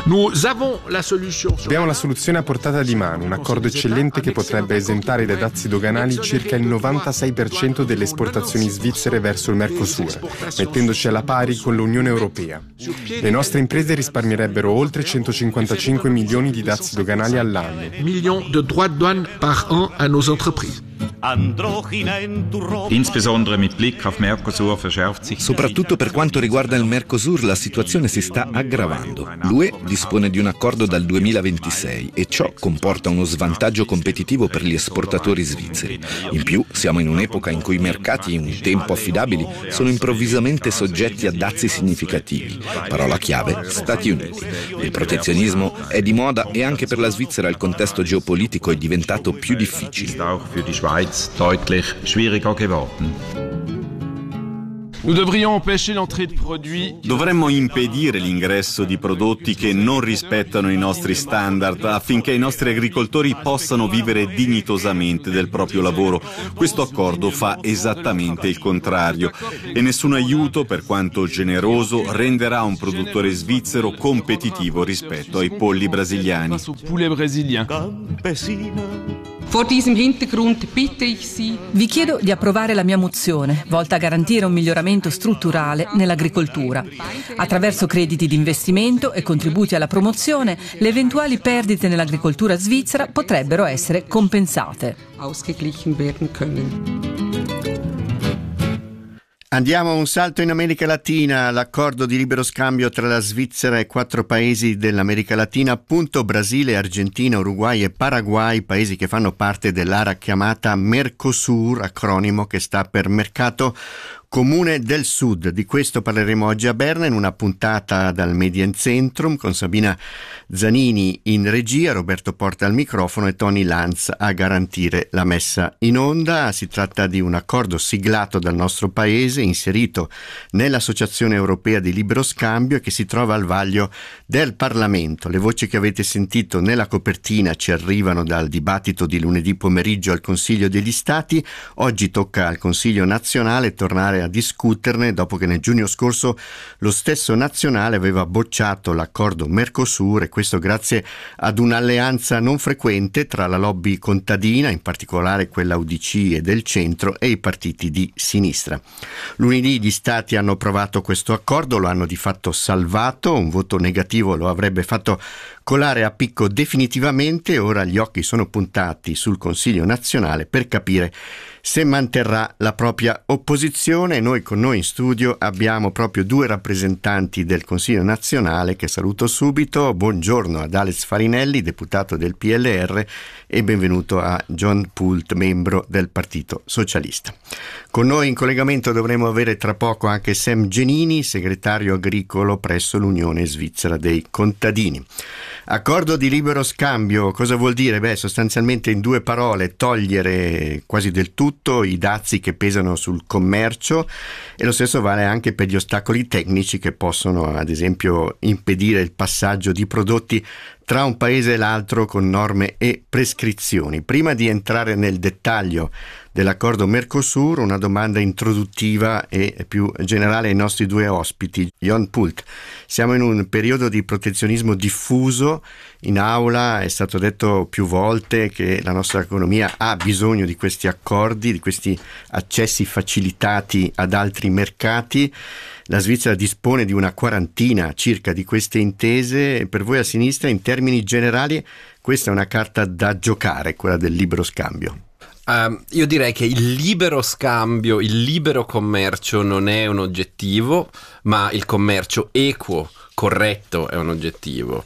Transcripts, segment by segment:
Abbiamo la soluzione a portata di mano, un accordo eccellente che potrebbe esentare dai dazi doganali circa il 96% delle esportazioni svizzere verso il Mercosur, mettendoci alla pari con l'Unione Europea. Le nostre imprese risparmierebbero oltre 155 milioni di dazi doganali all'anno. Millions de droits de douane par an à nos entreprises. Insbesondere mit Blick auf Mercosur verschärft sich. Soprattutto per quanto riguarda il Mercosur, la situazione si sta aggravando. L'UE dispone di un accordo dal 2026 e ciò comporta uno svantaggio competitivo per gli esportatori svizzeri. In più, siamo in un'epoca in cui i mercati, un tempo affidabili, sono improvvisamente soggetti a dazi significativi. Parola chiave: Stati Uniti. Il protezionismo è di moda e anche per la Svizzera il contesto geopolitico è diventato più difficile. Auch für die Schweiz deutlich schwieriger geworden. Dovremmo impedire l'ingresso di prodotti che non rispettano i nostri standard affinché i nostri agricoltori possano vivere dignitosamente del proprio lavoro. Questo accordo fa esattamente il contrario e nessun aiuto, per quanto generoso, renderà un produttore svizzero competitivo rispetto ai polli brasiliani. Vi chiedo di approvare la mia mozione, volta a garantire un miglioramento strutturale nell'agricoltura. Attraverso crediti di investimento e contributi alla promozione, le eventuali perdite nell'agricoltura svizzera potrebbero essere compensate. Andiamo a un salto in America Latina. L'accordo di libero scambio tra la Svizzera e 4 paesi dell'America Latina, appunto Brasile, Argentina, Uruguay e Paraguay, paesi che fanno parte dell'area chiamata Mercosur, acronimo che sta per Mercato Comune del Sud. Di questo parleremo oggi a Berna in una puntata dal Media Centrum con Sabina Zanini in regia, Roberto Porta al microfono e Tony Lanz a garantire la messa in onda. Si tratta di un accordo siglato dal nostro paese, inserito nell'Associazione Europea di Libero Scambio e che si trova al vaglio del Parlamento. Le voci che avete sentito nella copertina ci arrivano dal dibattito di lunedì pomeriggio al Consiglio degli Stati. Oggi tocca al Consiglio nazionale tornare a discuterne dopo che nel giugno scorso lo stesso nazionale aveva bocciato l'accordo Mercosur, e questo grazie ad un'alleanza non frequente tra la lobby contadina, in particolare quella UDC e del centro, e i partiti di sinistra. Lunedì gli stati hanno approvato questo accordo, lo hanno di fatto salvato, un voto negativo lo avrebbe fatto colare a picco definitivamente. Ora gli occhi sono puntati sul Consiglio nazionale per capire se manterrà la propria opposizione. Noi con noi in studio abbiamo proprio 2 rappresentanti del Consiglio nazionale che saluto subito. Buongiorno ad Alex Farinelli, deputato del PLR, e benvenuto a John Pult, membro del Partito Socialista. Con noi in collegamento dovremo avere tra poco anche Sam Genini, segretario agricolo presso l'Unione Svizzera dei Contadini. Accordo di libero scambio, cosa vuol dire? Sostanzialmente in 2 parole, togliere quasi del tutto i dazi che pesano sul commercio, e lo stesso vale anche per gli ostacoli tecnici che possono ad esempio impedire il passaggio di prodotti tra un paese e l'altro con norme e prescrizioni. Prima di entrare nel dettaglio dell'accordo Mercosur, una domanda introduttiva e più generale ai nostri 2 ospiti. Jon Pult, siamo in un periodo di protezionismo diffuso. In aula è stato detto più volte che la nostra economia ha bisogno di questi accordi, di questi accessi facilitati ad altri mercati. La Svizzera dispone di una quarantina circa di queste intese. Per voi a sinistra, in termini generali, questa è una carta da giocare, quella del libero scambio? Io direi che il libero scambio, il libero commercio non è un oggettivo, ma il commercio equo, corretto, è un oggettivo.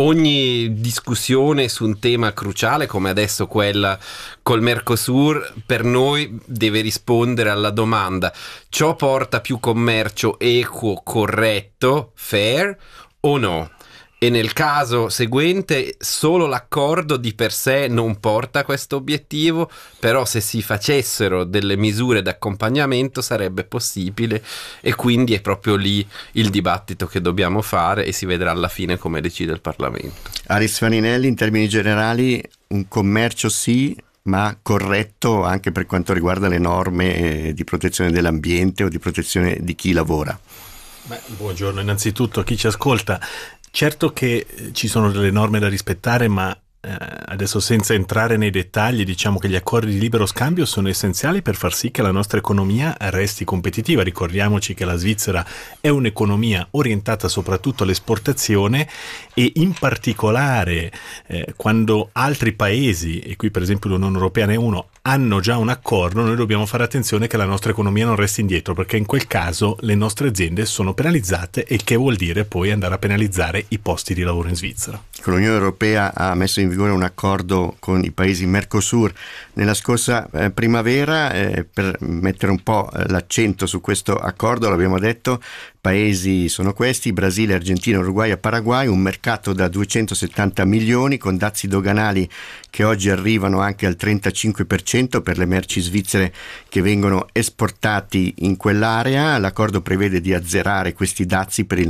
Ogni discussione su un tema cruciale come adesso quella col Mercosur per noi deve rispondere alla domanda: ciò porta più commercio equo, corretto, fair o no? E nel caso seguente solo l'accordo di per sé non porta a questo obiettivo, però se si facessero delle misure d'accompagnamento sarebbe possibile, e quindi è proprio lì il dibattito che dobbiamo fare e si vedrà alla fine come decide il Parlamento. Alex Farinelli, in termini generali un commercio sì, ma corretto anche per quanto riguarda le norme di protezione dell'ambiente o di protezione di chi lavora. Buongiorno innanzitutto a chi ci ascolta. Certo che ci sono delle norme da rispettare, ma adesso senza entrare nei dettagli, diciamo che gli accordi di libero scambio sono essenziali per far sì che la nostra economia resti competitiva. Ricordiamoci che la Svizzera è un'economia orientata soprattutto all'esportazione, e in particolare quando altri paesi, e qui per esempio l'Unione Europea ne è uno, hanno già un accordo, noi dobbiamo fare attenzione che la nostra economia non resti indietro, perché in quel caso le nostre aziende sono penalizzate, e che vuol dire poi andare a penalizzare i posti di lavoro in Svizzera. L'Unione Europea ha messo in vigore un accordo con i paesi Mercosur nella scorsa primavera, per mettere un po' l'accento su questo accordo, l'abbiamo detto, paesi sono questi: Brasile, Argentina, Uruguay e Paraguay, un mercato da 270 milioni con dazi doganali che oggi arrivano anche al 35% per le merci svizzere che vengono esportati in quell'area. L'accordo prevede di azzerare questi dazi per il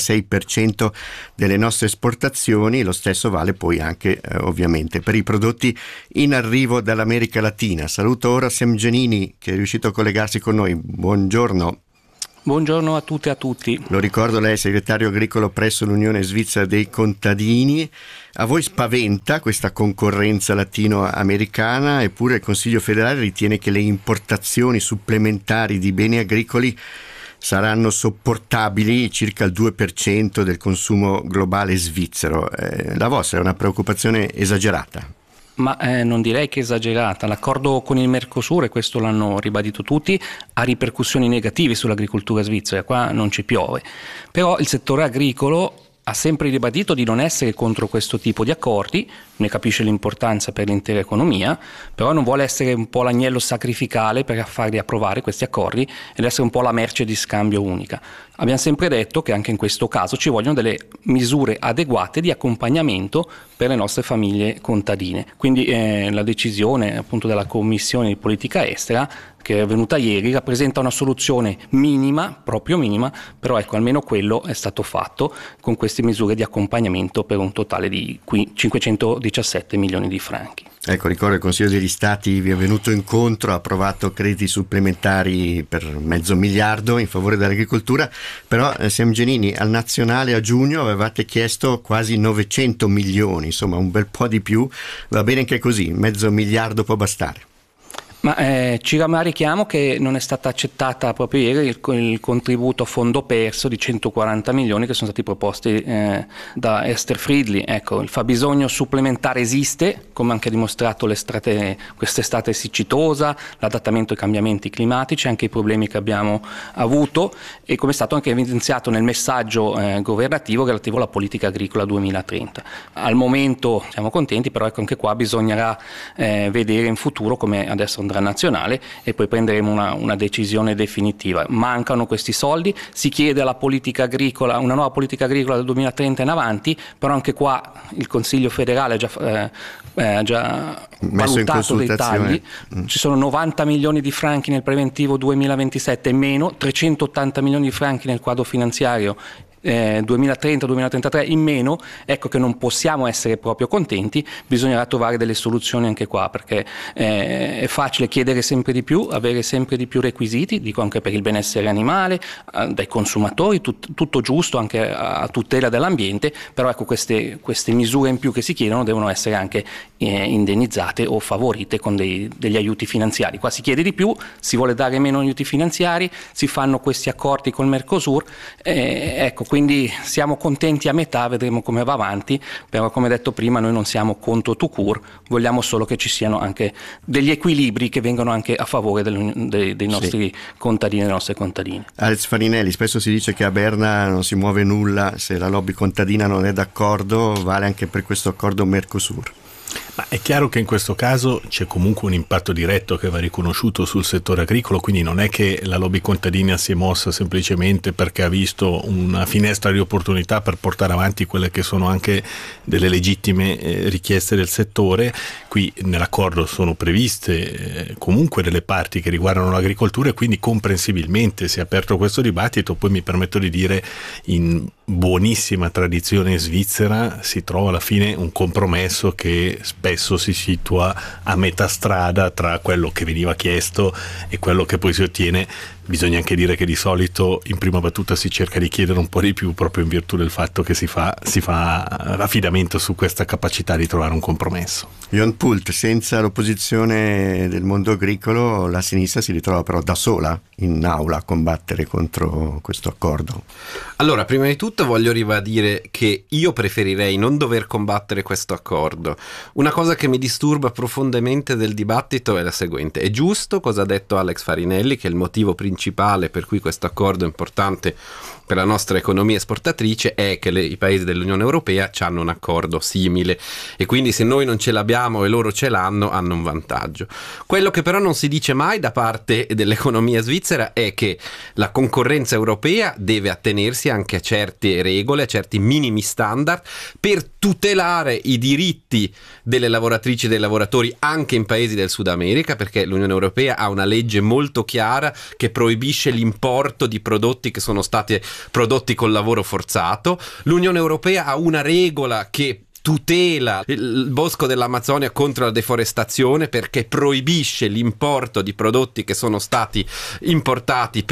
96% delle nostre esportazioni. Lo stesso vale poi anche ovviamente per i prodotti in arrivo dall'America Latina. Saluto ora Sam Giannini, che è riuscito a collegarsi con noi. Buongiorno. Buongiorno a tutte e a tutti. Lo ricordo, lei è segretario agricolo presso l'Unione Svizzera dei Contadini. A voi spaventa questa concorrenza latinoamericana, eppure il Consiglio federale ritiene che le importazioni supplementari di beni agricoli saranno sopportabili, circa il 2% del consumo globale svizzero. La vostra è una preoccupazione esagerata? Ma non direi che esagerata. L'accordo con il Mercosur, e questo l'hanno ribadito tutti, ha ripercussioni negative sull'agricoltura svizzera. Qua non ci piove. Però il settore agricolo ha sempre ribadito di non essere contro questo tipo di accordi, ne capisce l'importanza per l'intera economia, però non vuole essere un po' l'agnello sacrificale per farli approvare questi accordi ed essere un po' la merce di scambio unica. Abbiamo sempre detto che anche in questo caso ci vogliono delle misure adeguate di accompagnamento per le nostre famiglie contadine. Quindi la decisione appunto della Commissione di Politica Estera, che è venuta ieri, rappresenta una soluzione minima, proprio minima, però ecco, almeno quello è stato fatto con queste misure di accompagnamento per un totale di 517 milioni di franchi. Ecco, ricordo il Consiglio degli Stati vi è venuto incontro, ha approvato crediti supplementari per $500 miliardi in favore dell'agricoltura, però Sam Giannini, al nazionale a giugno avevate chiesto quasi 900 milioni, insomma un bel po' di più. Va bene anche così, $500 miliardi può bastare? Ma ci rammarichiamo che non è stata accettata proprio ieri il contributo a fondo perso di 140 milioni che sono stati proposti da Esther Friedli. Ecco, il fabbisogno supplementare esiste, come anche dimostrato quest'estate siccitosa, l'adattamento ai cambiamenti climatici, anche i problemi che abbiamo avuto, e come è stato anche evidenziato nel messaggio governativo relativo alla politica agricola 2030. Al momento siamo contenti, però ecco, anche qua bisognerà vedere in futuro come adesso nazionale e poi prenderemo una decisione definitiva. Mancano questi soldi, si chiede alla politica agricola una nuova politica agricola dal 2030 in avanti, però anche qua il Consiglio federale ha già valutato dei tagli. Ci sono 90 milioni di franchi nel preventivo 2027 in meno, 380 milioni di franchi nel quadro finanziario 2030-2033 in meno. Ecco che non possiamo essere proprio contenti, bisognerà trovare delle soluzioni anche qua, perché è facile chiedere sempre di più, avere sempre di più requisiti, dico anche per il benessere animale, dai consumatori, tutto giusto, anche a tutela dell'ambiente, però ecco queste misure in più che si chiedono devono essere anche indennizzate o favorite con degli aiuti finanziari. Qua si chiede di più, si vuole dare meno aiuti finanziari, si fanno questi accordi col Mercosur, ecco, quindi siamo contenti a metà, vedremo come va avanti, però come detto prima noi non siamo contro tout court, vogliamo solo che ci siano anche degli equilibri che vengono anche a favore dei nostri contadini e delle nostre contadine. Alex Farinelli, spesso si dice che a Berna non si muove nulla se la lobby contadina non è d'accordo, vale anche per questo accordo Mercosur? Ma è chiaro che in questo caso c'è comunque un impatto diretto che va riconosciuto sul settore agricolo, quindi non è che la lobby contadina si è mossa semplicemente perché ha visto una finestra di opportunità per portare avanti quelle che sono anche delle legittime richieste del settore. Qui nell'accordo sono previste comunque delle parti che riguardano l'agricoltura e quindi comprensibilmente si è aperto questo dibattito. Poi mi permetto di dire, in buonissima tradizione svizzera si trova alla fine un compromesso che spesso si situa a metà strada tra quello che veniva chiesto e quello che poi si ottiene Bisogna anche dire che di solito in prima battuta si cerca di chiedere un po' di più proprio in virtù del fatto che si fa affidamento su questa capacità di trovare un compromesso. Jon Pult, senza l'opposizione del mondo agricolo la sinistra si ritrova però da sola in aula a combattere contro questo accordo. Allora, prima di tutto voglio ribadire che io preferirei non dover combattere questo accordo. Una cosa che mi disturba profondamente del dibattito è la seguente: è giusto cosa ha detto Alex Farinelli, che il motivo principale per cui questo accordo è importante per la nostra economia esportatrice è che i paesi dell'Unione Europea hanno un accordo simile e quindi se noi non ce l'abbiamo e loro ce l'hanno, hanno un vantaggio. Quello che però non si dice mai da parte dell'economia svizzera è che la concorrenza europea deve attenersi anche a certe regole, a certi minimi standard per tutelare i diritti delle lavoratrici e dei lavoratori anche in paesi del Sud America, perché l'Unione Europea ha una legge molto chiara che proibisce l'importo di prodotti che sono stati prodotti col lavoro forzato. L'Unione Europea ha una regola che tutela il bosco dell'Amazzonia contro la deforestazione, perché proibisce l'importo di prodotti che sono stati importati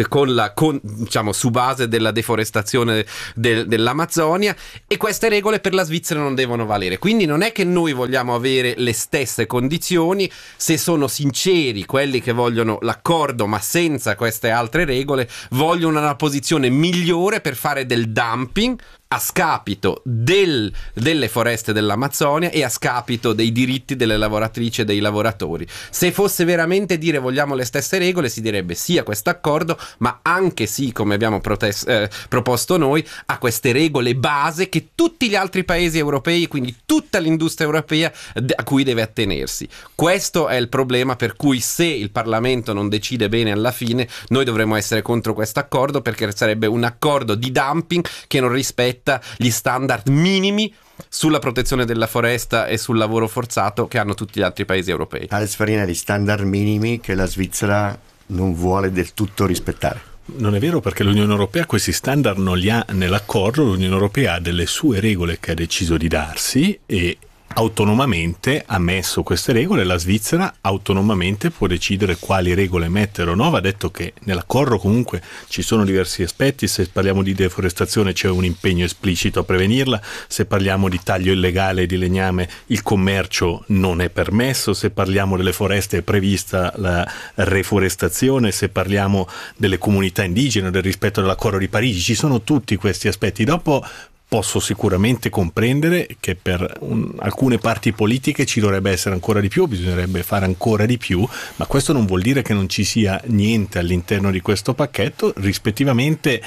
diciamo su base della deforestazione dell'Amazzonia, e queste regole per la Svizzera non devono valere. Quindi non è che noi vogliamo avere le stesse condizioni. Se sono sinceri quelli che vogliono l'accordo ma senza queste altre regole, vogliono una posizione migliore per fare del dumping a scapito delle foreste dell'Amazzonia e a scapito dei diritti delle lavoratrici e dei lavoratori. Se fosse veramente dire vogliamo le stesse regole, si direbbe sì a questo accordo, ma anche sì, come abbiamo proposto noi, a queste regole base che tutti gli altri paesi europei, quindi tutta l'industria europea, a cui deve attenersi. Questo è il problema per cui, se il Parlamento non decide bene alla fine, noi dovremmo essere contro questo accordo, perché sarebbe un accordo di dumping che non rispetta gli standard minimi sulla protezione della foresta e sul lavoro forzato che hanno tutti gli altri paesi europei. Alex Farinelli, standard minimi che la Svizzera non vuole del tutto rispettare. Non è vero, perché l'Unione Europea questi standard non li ha nell'accordo. L'Unione Europea ha delle sue regole che ha deciso di darsi e autonomamente ha messo queste regole. La Svizzera autonomamente può decidere quali regole mettere o no. Va detto che nell'accordo comunque ci sono diversi aspetti. Se parliamo di deforestazione c'è un impegno esplicito a prevenirla, se parliamo di taglio illegale di legname il commercio non è permesso, se parliamo delle foreste è prevista la reforestazione, se parliamo delle comunità indigene, del rispetto dell'accordo di Parigi, ci sono tutti questi aspetti. Dopo posso sicuramente comprendere che per alcune parti politiche ci dovrebbe essere ancora di più, bisognerebbe fare ancora di più, ma questo non vuol dire che non ci sia niente all'interno di questo pacchetto. Rispettivamente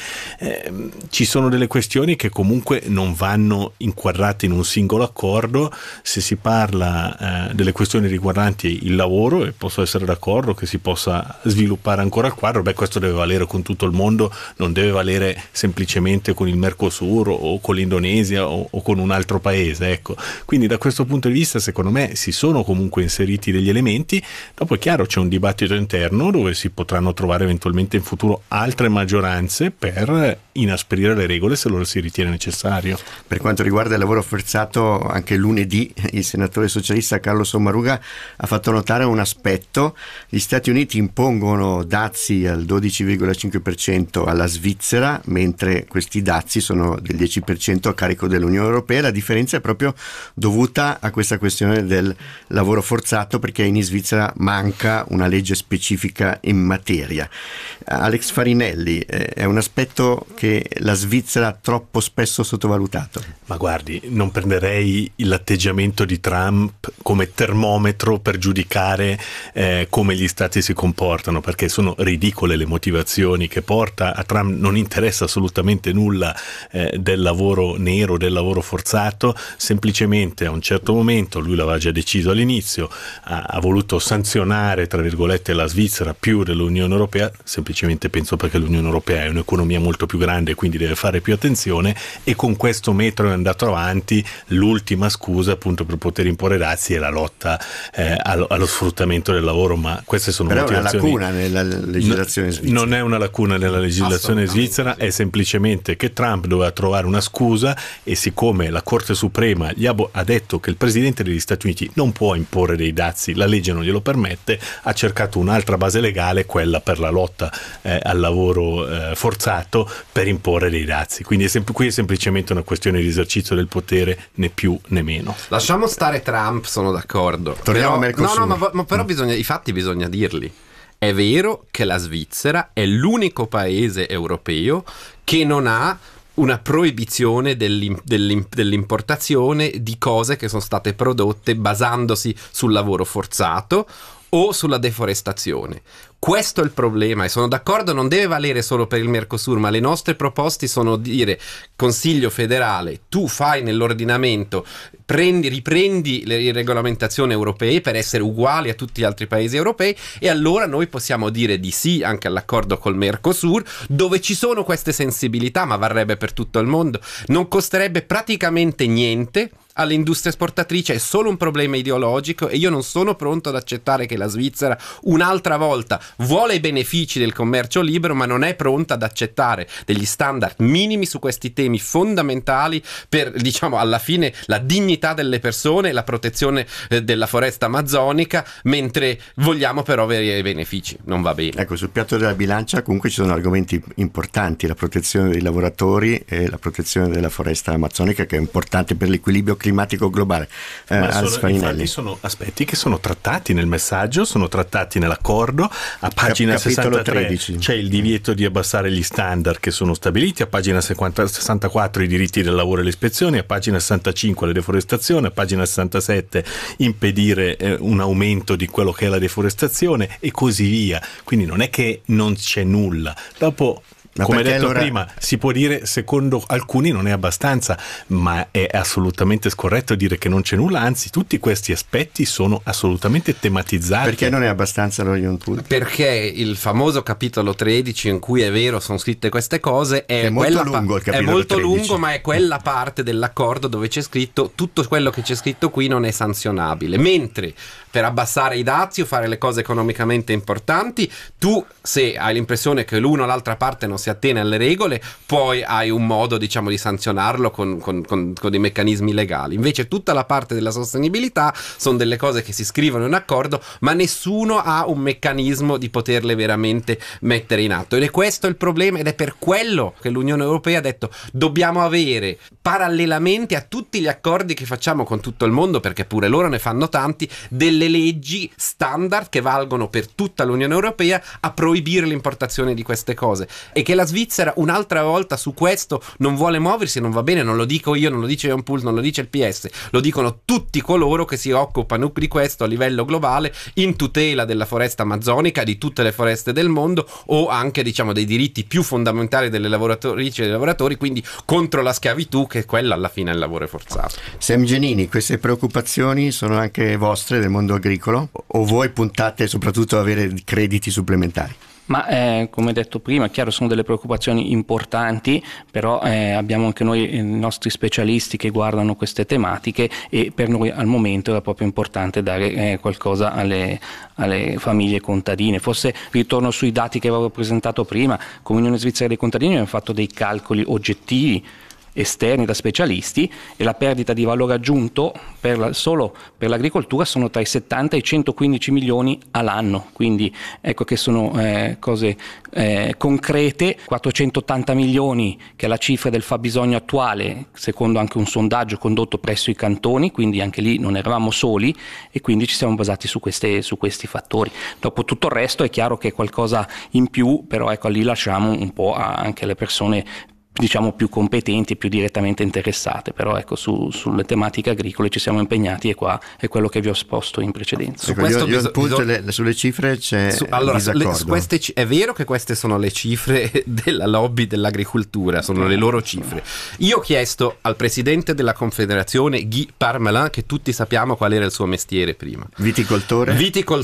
ci sono delle questioni che comunque non vanno inquadrate in un singolo accordo. Se si parla delle questioni riguardanti il lavoro, e posso essere d'accordo che si possa sviluppare ancora il quadro, questo deve valere con tutto il mondo, non deve valere semplicemente con il Mercosur o con l'Indonesia o con un altro paese, ecco. Quindi da questo punto di vista secondo me si sono comunque inseriti degli elementi. Dopo è chiaro, c'è un dibattito interno dove si potranno trovare eventualmente in futuro altre maggioranze per inasprire le regole se lo si ritiene necessario. Per quanto riguarda il lavoro forzato, anche lunedì il senatore socialista Carlo Sommaruga ha fatto notare un aspetto: gli Stati Uniti impongono dazi al 12,5% alla Svizzera, mentre questi dazi sono del 10% a carico dell'Unione Europea. La differenza è proprio dovuta a questa questione del lavoro forzato, perché in Svizzera manca una legge specifica in materia. Alex Farinelli, è un aspetto che la Svizzera ha troppo spesso sottovalutato. Ma guardi, non prenderei l'atteggiamento di Trump come termometro per giudicare come gli stati si comportano, perché sono ridicole le motivazioni che porta. A Trump non interessa assolutamente nulla del lavoro nero, del lavoro forzato. Semplicemente a un certo momento, lui l'aveva già deciso all'inizio, ha voluto sanzionare tra virgolette la Svizzera più dell'Unione Europea, semplicemente penso perché l'Unione Europea è un'economia molto più grande e quindi deve fare più attenzione, e con questo metro è andato avanti. L'ultima scusa appunto per poter imporre dazi è la lotta allo sfruttamento del lavoro, ma queste sono però motivazioni. È una lacuna nella legislazione svizzera. Non è una lacuna nella legislazione svizzera, è semplicemente che Trump doveva trovare una scusa scusa, e siccome la Corte Suprema ha detto che il Presidente degli Stati Uniti non può imporre dei dazi, la legge non glielo permette, ha cercato un'altra base legale, quella per la lotta al lavoro forzato, per imporre dei dazi. Quindi qui è semplicemente una questione di esercizio del potere, né più né meno. Lasciamo stare Trump, sono d'accordo. Torniamo a Mercosur. Ma però i fatti bisogna dirli. È vero che la Svizzera è l'unico paese europeo che non ha una proibizione dell'importazione di cose che sono state prodotte basandosi sul lavoro forzato o sulla deforestazione. Questo è il problema, e sono d'accordo, non deve valere solo per il Mercosur, ma le nostre proposte sono dire: Consiglio federale, tu fai nell'ordinamento, riprendi le regolamentazioni europee per essere uguali a tutti gli altri paesi europei, e allora noi possiamo dire di sì anche all'accordo col Mercosur, dove ci sono queste sensibilità, ma varrebbe per tutto il mondo. Non costerebbe praticamente niente all'industria esportatrice, è solo un problema ideologico, e io non sono pronto ad accettare che la Svizzera un'altra volta vuole i benefici del commercio libero, ma non è pronta ad accettare degli standard minimi su questi temi fondamentali per, diciamo, alla fine la dignità delle persone e la protezione della foresta amazzonica, mentre vogliamo però avere i benefici. Non va bene. Ecco, sul piatto della bilancia comunque ci sono argomenti importanti: la protezione dei lavoratori e la protezione della foresta amazzonica, che è importante per l'equilibrio climatico globale. Infatti sono aspetti che sono trattati nel messaggio, sono trattati nell'accordo. A pagina 63 13. C'è il divieto di abbassare gli standard che sono stabiliti, a pagina 64 i diritti del lavoro e le ispezioni, a pagina 65 la deforestazione, a pagina 67 impedire un aumento di quello che è la deforestazione, e così via. Quindi non è che non c'è nulla. Dopo, come detto prima, si può dire, secondo alcuni non è abbastanza, ma è assolutamente scorretto dire che non c'è nulla, anzi tutti questi aspetti sono assolutamente tematizzati. Perché non è abbastanza lo Ion Pool? Perché il famoso capitolo 13, in cui è vero sono scritte queste cose, è molto lungo il capitolo 13. È molto lungo, ma è quella parte dell'accordo dove c'è scritto tutto quello che c'è scritto qui non è sanzionabile, mentre per abbassare i dazi o fare le cose economicamente importanti, tu, se hai l'impressione che l'uno o l'altra parte non si attiene alle regole, poi hai un modo, diciamo, di sanzionarlo con dei meccanismi legali. Invece tutta la parte della sostenibilità sono delle cose che si scrivono in accordo, ma nessuno ha un meccanismo di poterle veramente mettere in atto, ed è questo il problema, ed è per quello che l'Unione Europea ha detto: dobbiamo avere parallelamente a tutti gli accordi che facciamo con tutto il mondo, perché pure loro ne fanno tanti, delle leggi standard che valgono per tutta l'Unione Europea a proibire l'importazione di queste cose. E che la Svizzera un'altra volta su questo non vuole muoversi non va bene, non lo dico io, non lo dice Ion Pool, non lo dice il PS, lo dicono tutti coloro che si occupano di questo a livello globale, in tutela della foresta amazzonica, di tutte le foreste del mondo, o anche, diciamo, dei diritti più fondamentali delle lavoratrici e dei lavoratori, quindi contro la schiavitù, che quella alla fine è il lavoro forzato. Sam Giannini, queste preoccupazioni sono anche vostre del mondo agricolo, o voi puntate soprattutto ad avere crediti supplementari? Ma come detto prima, è chiaro, sono delle preoccupazioni importanti, però abbiamo anche noi i nostri specialisti che guardano queste tematiche, e per noi al momento era proprio importante dare qualcosa alle famiglie contadine. Forse ritorno sui dati che avevo presentato prima. Come Unione Svizzera dei Contadini abbiamo fatto dei calcoli esterni da specialisti, e la perdita di valore aggiunto solo per l'agricoltura sono tra i 70 e i 115 milioni all'anno, quindi ecco che sono cose concrete. 480 milioni che è la cifra del fabbisogno attuale, secondo anche un sondaggio condotto presso i cantoni, quindi anche lì non eravamo soli, e quindi ci siamo basati su questi fattori. Dopo tutto il resto è chiaro che è qualcosa in più, però ecco, lì lasciamo un po' anche le persone, diciamo, più competenti e più direttamente interessate, però ecco, sulle tematiche agricole ci siamo impegnati, e qua è quello che vi ho esposto in precedenza. Su questo sulle cifre c'è disaccordo. È vero che queste sono le cifre della lobby dell'agricoltura, sono le loro cifre. Io ho chiesto al presidente della Confederazione, Guy Parmelin, che tutti sappiamo qual era il suo mestiere prima, viticoltore,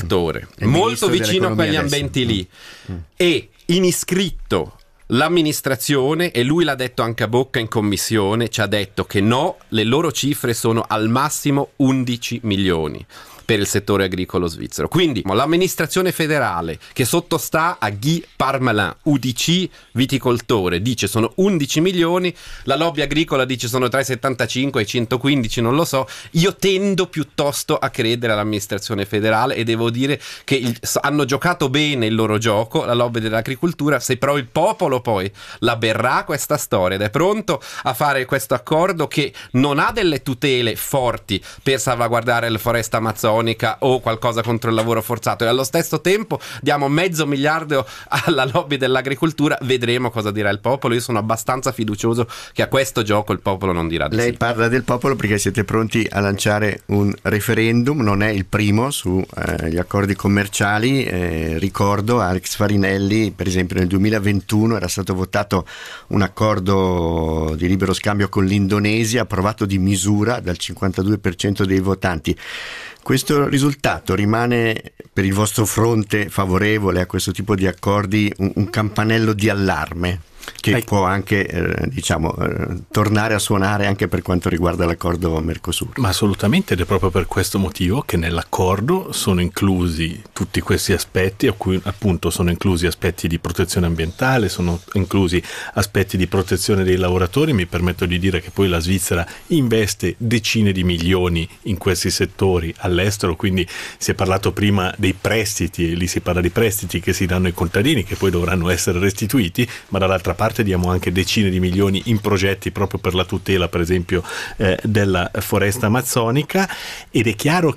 molto vicino a quegli ambienti lì, e in iscritto l'amministrazione, e lui l'ha detto anche a bocca in commissione, ci ha detto che no, le loro cifre sono al massimo 11 milioni. per il settore agricolo svizzero. Quindi l'amministrazione federale, che sottostà a Guy Parmelin, UDC viticoltore, dice sono 11 milioni, la lobby agricola dice sono tra i 75 e i 115, non lo so. Io tendo piuttosto a credere all'amministrazione federale e devo dire che hanno giocato bene il loro gioco, la lobby dell'agricoltura. Se però il popolo poi la berrà questa storia ed è pronto a fare questo accordo che non ha delle tutele forti per salvaguardare la foresta amazzonica o qualcosa contro il lavoro forzato, e allo stesso tempo diamo $500 miliardi alla lobby dell'agricoltura, vedremo cosa dirà il popolo. Io sono abbastanza fiducioso che a questo gioco il popolo non dirà di sì. Lei parla del popolo perché siete pronti a lanciare un referendum, non è il primo su gli accordi commerciali. Ricordo Alex Farinelli, per esempio nel 2021 era stato votato un accordo di libero scambio con l'Indonesia, approvato di misura dal 52% dei votanti. Questo risultato rimane per il vostro fronte favorevole a questo tipo di accordi un campanello di allarme che può anche tornare a suonare anche per quanto riguarda l'accordo Mercosur? Ma assolutamente, ed è proprio per questo motivo che nell'accordo sono inclusi tutti questi aspetti, a cui appunto sono inclusi aspetti di protezione ambientale, sono inclusi aspetti di protezione dei lavoratori. Mi permetto di dire che poi la Svizzera investe decine di milioni in questi settori all'estero, quindi si è parlato prima dei prestiti, lì si parla di prestiti che si danno ai contadini che poi dovranno essere restituiti, ma dall'altra parte diamo anche decine di milioni in progetti proprio per la tutela, per esempio, della foresta amazzonica. Ed è chiaro